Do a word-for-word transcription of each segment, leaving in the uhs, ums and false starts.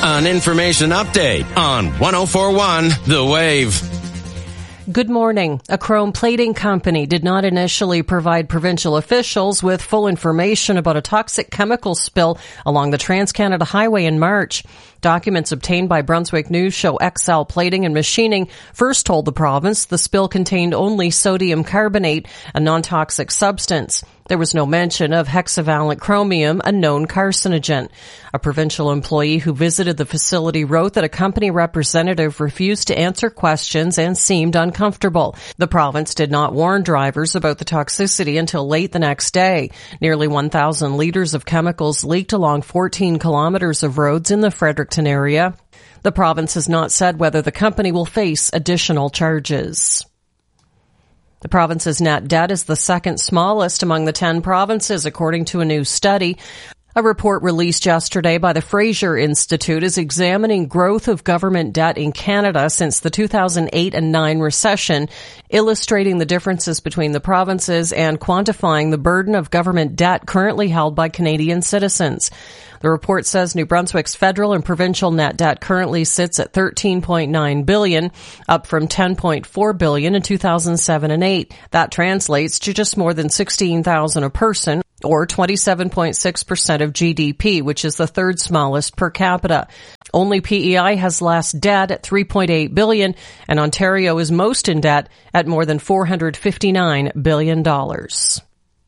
An information update on one oh four point one The Wave. Good morning. A chrome plating company did not initially provide provincial officials with full information about a toxic chemical spill along the Trans-Canada Highway in March. Documents obtained by Brunswick News show X L Plating and Machining first told the province the spill contained only sodium carbonate, a non-toxic substance. There was no mention of hexavalent chromium, a known carcinogen. A provincial employee who visited the facility wrote that a company representative refused to answer questions and seemed uncomfortable. The province did not warn drivers about the toxicity until late the next day. Nearly one thousand liters of chemicals leaked along fourteen kilometers of roads in the Fredericton area. The province has not said whether the company will face additional charges. The province's net debt is the second smallest among the ten provinces, according to a new study. A report released yesterday by the Fraser Institute is examining growth of government debt in Canada since the two thousand eight and nine recession, illustrating the differences between the provinces and quantifying the burden of government debt currently held by Canadian citizens. The report says New Brunswick's federal and provincial net debt currently sits at thirteen point nine billion dollars, up from ten point four billion dollars in two thousand seven and eight. That translates to just more than sixteen thousand dollars a person, or twenty-seven point six percent of G D P, which is the third smallest per capita. Only P E I has less debt at three point eight billion dollars, and Ontario is most in debt at more than four hundred fifty-nine billion dollars.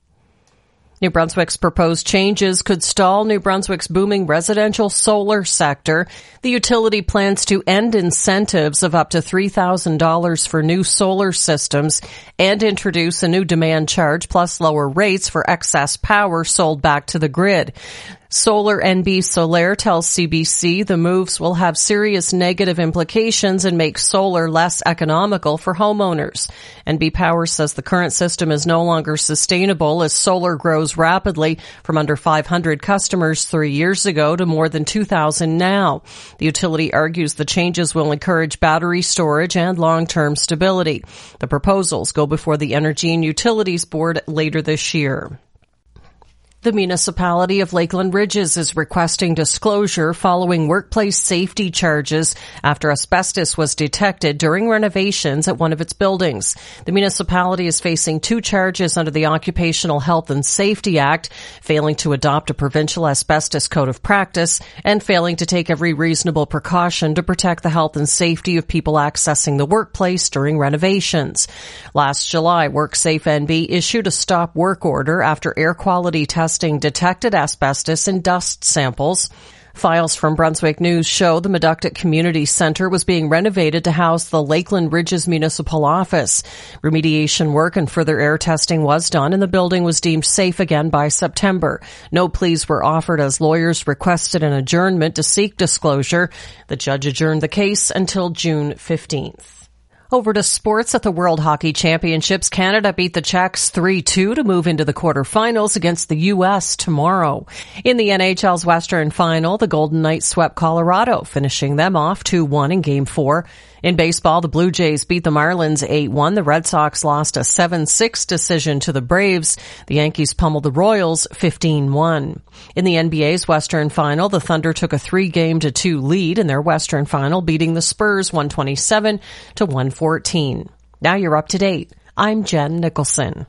New Brunswick's proposed changes could stall New Brunswick's booming residential solar sector. The utility plans to end incentives of up to three thousand dollars for new solar systems and introduce a new demand charge plus lower rates for excess power sold back to the grid. Solar N B Solaire tells C B C the moves will have serious negative implications and make solar less economical for homeowners. N B Power says the current system is no longer sustainable as solar grows rapidly from under five hundred customers three years ago to more than two thousand now. The utility argues the changes will encourage battery storage and long-term stability. The proposals go before the Energy and Utilities Board later this year. The municipality of Lakeland Ridges is requesting disclosure following workplace safety charges after asbestos was detected during renovations at one of its buildings. The municipality is facing two charges under the Occupational Health and Safety Act, failing to adopt a provincial asbestos code of practice and failing to take every reasonable precaution to protect the health and safety of people accessing the workplace during renovations. Last July, WorkSafe N B issued a stop work order after air quality testing Testing detected asbestos in dust samples. Files from Brunswick News show the Meductic Community Centre was being renovated to house the Lakeland Ridges Municipal Office. Remediation work and further air testing was done, and the building was deemed safe again by September. No pleas were offered as lawyers requested an adjournment to seek disclosure. The judge adjourned the case until June fifteenth. Over to sports. At the World Hockey Championships, Canada beat the Czechs three two to move into the quarterfinals against the U S tomorrow. In the N H L's Western Final, the Golden Knights swept Colorado, finishing them off two one in Game four. In baseball, the Blue Jays beat the Marlins eight one. The Red Sox lost a seven six decision to the Braves. The Yankees pummeled the Royals fifteen one. In the N B A's Western Final, the Thunder took a three game to two lead in their Western Final, beating the Spurs one twenty-seven to one fourteen. Now you're up to date. I'm Jen Nicholson.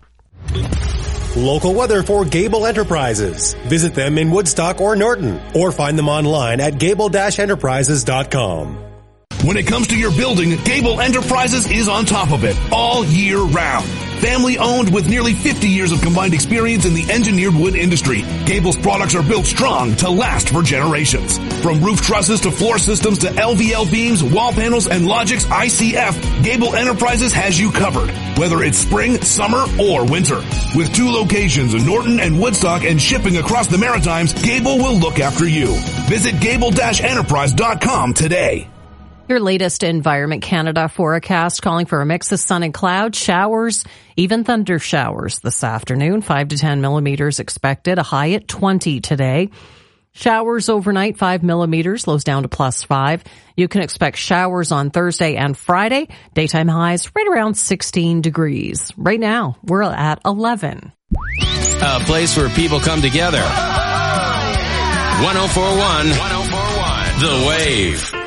Local weather for Gable Enterprises. Visit them in Woodstock or Norton, or find them online at gable dash enterprises dot com. When it comes to your building, Gable Enterprises is on top of it all year round. Family owned with nearly fifty years of combined experience in the engineered wood industry, Gable's products are built strong to last for generations. From roof trusses to floor systems to L V L beams, wall panels, and Logix I C F, Gable Enterprises has you covered, whether it's spring, summer, or winter. With two locations in Norton and Woodstock and shipping across the Maritimes, Gable will look after you. Visit gable dash enterprise dot com today. Your latest Environment Canada forecast calling for a mix of sun and cloud, showers, even thunder showers this afternoon. five to ten millimeters expected, a high at twenty today. Showers overnight, five millimeters, lows down to plus five. You can expect showers on Thursday and Friday. Daytime highs right around sixteen degrees. Right now, we're at eleven. A place where people come together. one oh four point one. one oh four point one. The Wave.